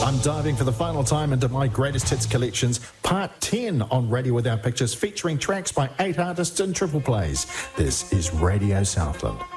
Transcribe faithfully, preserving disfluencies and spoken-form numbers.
I'm diving for the final time into my greatest hits collections, part ten on Radio Without Pictures, featuring tracks by eight artists and triple plays. This is Radio Southland.